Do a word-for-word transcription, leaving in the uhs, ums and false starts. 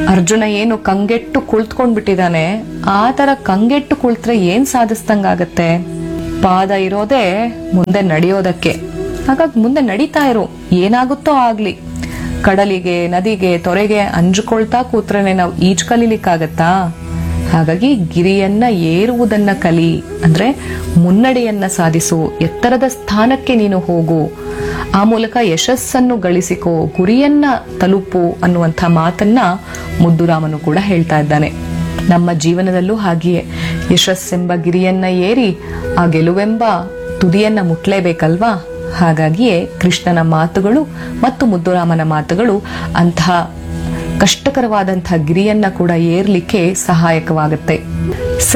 ಅರ್ಜುನ ಏನು ಕಂಗೆಟ್ಟು ಕುಳಿತುಕೊಂಡ್ಬಿಟ್ಟಿದಾನೆ, ಆ ತರ ಕಂಗೆಟ್ಟು ಕುಳಿತ್ರೆ ಏನ್ ಸಾಧಿಸ್ದಂಗಾಗತ್ತೆ? ಪಾದ ಇರೋದೇ ಮುಂದೆ ನಡೆಯೋದಕ್ಕೆ. ಹಾಗಾಗಿ ಮುಂದೆ ನಡೀತಾ ಇರು, ಏನಾಗುತ್ತೋ ಆಗ್ಲಿ. ಕಡಲಿಗೆ, ನದಿಗೆ, ತೊರೆಗೆ ಅಂಜ್ಕೊಳ್ತಾ ಕೂತ್ರೆ ನಾವು ಈಜ್ ಕಲೀಲಿಕ್ಕಾಗತ್ತಾ? ಹಾಗಾಗಿ ಗಿರಿಯನ್ನ ಏರುವುದನ್ನ ಕಲಿ, ಅಂದ್ರೆ ಮುನ್ನಡೆಯನ್ನ ಸಾಧಿಸು, ಎತ್ತರದ ಸ್ಥಾನಕ್ಕೆ ನೀನು ಹೋಗು, ಆ ಮೂಲಕ ಯಶಸ್ಸನ್ನು ಗಳಿಸಿಕೋ, ಗುರಿಯನ್ನ ತಲುಪು ಅನ್ನುವಂಥ ಮಾತನ್ನ ಮುದ್ದುರಾಮನು ಕೂಡ ಹೇಳ್ತಾ ಇದ್ದಾನೆ. ನಮ್ಮ ಜೀವನದಲ್ಲೂ ಹಾಗೆಯೇ ಯಶಸ್ಸೆಂಬ ಗಿರಿಯನ್ನ ಏರಿ ಆ ಗೆಲುವೆಂಬ ತುದಿಯನ್ನ ಮುಟ್ಲೇಬೇಕಲ್ವಾ? ಹಾಗಾಗಿಯೇ ಕೃಷ್ಣನ ಮಾತುಗಳು ಮತ್ತು ಮುದ್ದುರಾಮನ ಮಾತುಗಳು ಅಂತಹ ಕಷ್ಟಕರವಾದಂತಹ ಗಿರಿಯನ್ನ ಕೂಡ ಏರ್ಲಿಕ್ಕೆ ಸಹಾಯಕವಾಗುತ್ತೆ.